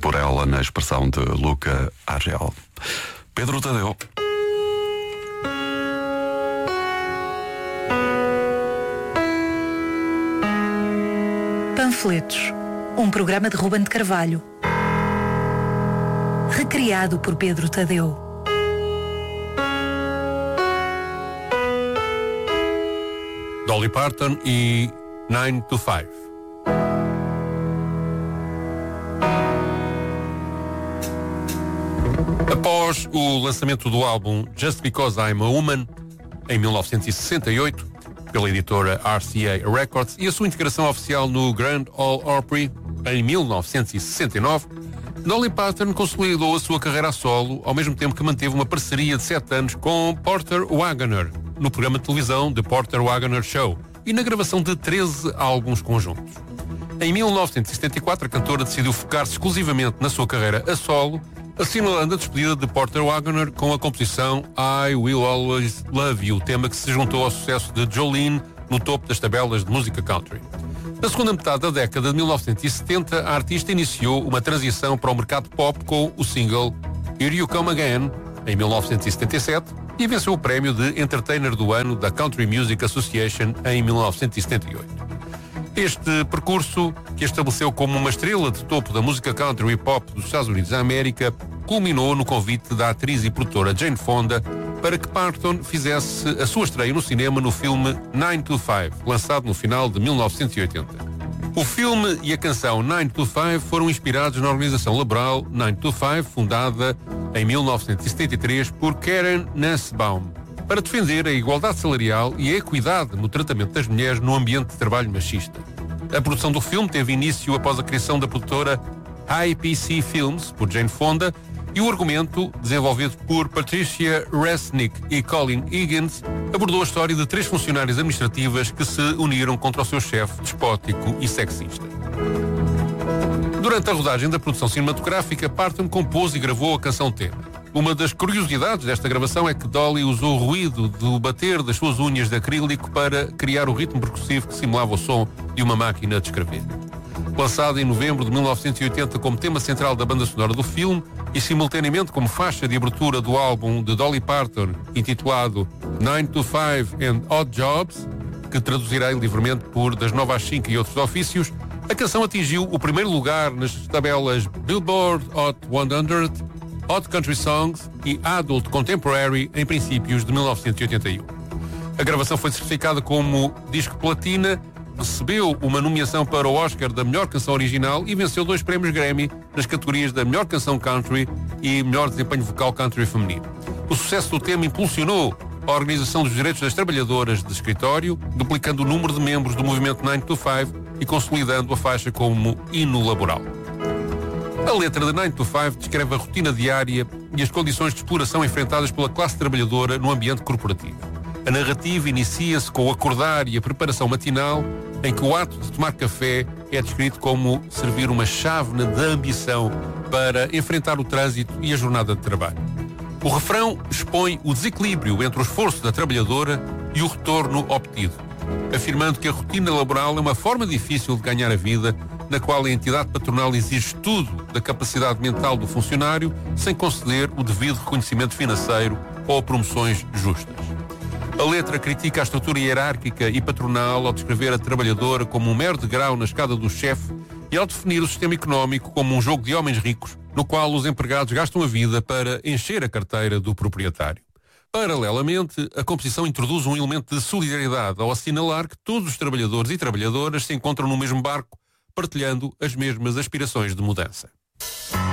por ela na expressão de Luca Argel. Pedro Tadeu. Panfletos, um programa de Ruben de Carvalho, recriado por Pedro Tadeu. Dolly Parton e 9 to 5. Após o lançamento do álbum Just Because I'm a Woman, em 1968, pela editora RCA Records, e a sua integração oficial no Grand Ole Opry, em 1969, Dolly Parton consolidou a sua carreira a solo, ao mesmo tempo que manteve uma parceria de 7 anos com Porter Wagoner, no programa de televisão The Porter Wagoner Show, e na gravação de 13 álbuns conjuntos. Em 1974, a cantora decidiu focar-se exclusivamente na sua carreira a solo, assinalando a despedida de Porter Wagoner com a composição I Will Always Love You, tema que se juntou ao sucesso de Jolene no topo das tabelas de música country. Na segunda metade da década de 1970, a artista iniciou uma transição para o mercado pop com o single Here You Come Again, em 1977, e venceu o prémio de Entertainer do Ano da Country Music Association em 1978. Este percurso, que a estabeleceu como uma estrela de topo da música country e pop dos Estados Unidos da América, culminou no convite da atriz e produtora Jane Fonda para que Parton fizesse a sua estreia no cinema no filme 9 to 5, lançado no final de 1980. O filme e a canção 9 to 5 foram inspirados na organização laboral 9 to 5, fundada em 1973 por Karen Nussbaum, para defender a igualdade salarial e a equidade no tratamento das mulheres no ambiente de trabalho machista. A produção do filme teve início após a criação da produtora IPC Films, por Jane Fonda, e o argumento, desenvolvido por Patricia Resnick e Colin Higgins, abordou a história de 3 funcionárias administrativas que se uniram contra o seu chefe despótico e sexista. Durante a rodagem da produção cinematográfica, Parton compôs e gravou a canção tema. Uma das curiosidades desta gravação é que Dolly usou o ruído do bater das suas unhas de acrílico para criar o ritmo percussivo que simulava o som de uma máquina de escrever. Lançado em novembro de 1980 como tema central da banda sonora do filme e simultaneamente como faixa de abertura do álbum de Dolly Parton, intitulado 9 to 5 and Odd Jobs, que traduzirei livremente por Das 9 às 5 e Outros Ofícios, a canção atingiu o primeiro lugar nas tabelas Billboard Hot 100, Hot Country Songs e Adult Contemporary em princípios de 1981. A gravação foi certificada como disco platina, recebeu uma nomeação para o Oscar da melhor canção original e venceu 2 prémios Grammy nas categorias da melhor canção country e melhor desempenho vocal country feminino. O sucesso do tema impulsionou a Organização dos Direitos das Trabalhadoras de Escritório, duplicando o número de membros do movimento 9 to 5 e consolidando a faixa como hino laboral. A letra de 9 to 5 descreve a rotina diária e as condições de exploração enfrentadas pela classe trabalhadora no ambiente corporativo. A narrativa inicia-se com o acordar e a preparação matinal, em que o ato de tomar café é descrito como servir uma chávena de ambição para enfrentar o trânsito e a jornada de trabalho. O refrão expõe o desequilíbrio entre o esforço da trabalhadora e o retorno obtido, afirmando que a rotina laboral é uma forma difícil de ganhar a vida, na qual a entidade patronal exige tudo da capacidade mental do funcionário, sem conceder o devido reconhecimento financeiro ou promoções justas. A letra critica a estrutura hierárquica e patronal ao descrever a trabalhadora como um mero degrau na escada do chefe e ao definir o sistema económico como um jogo de homens ricos, no qual os empregados gastam a vida para encher a carteira do proprietário. Paralelamente, a composição introduz um elemento de solidariedade ao assinalar que todos os trabalhadores e trabalhadoras se encontram no mesmo barco, partilhando as mesmas aspirações de mudança.